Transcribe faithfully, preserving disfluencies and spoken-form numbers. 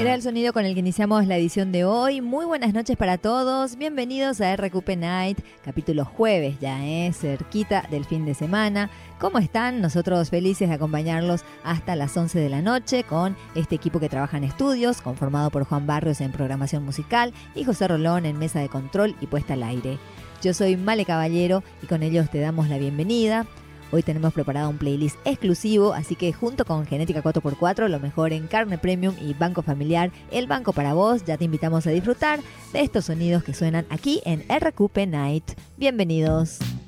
Era el sonido con el que iniciamos la edición de hoy. Muy buenas noches para todos. Bienvenidos a R Q P Night, capítulo jueves ya, ¿eh? Cerquita del fin de semana. ¿Cómo están? Nosotros felices de acompañarlos hasta las once de la noche con este equipo que trabaja en estudios, conformado por Juan Barrios en programación musical y José Rolón en mesa de control y puesta al aire. Yo soy Male Caballero y con ellos te damos la bienvenida. Hoy tenemos preparado un playlist exclusivo, así que junto con Genética cuatro por cuatro, lo mejor en carne premium y Banco Familiar, el banco para vos, ya te invitamos a disfrutar de estos sonidos que suenan aquí en R Q P Night. Bienvenidos.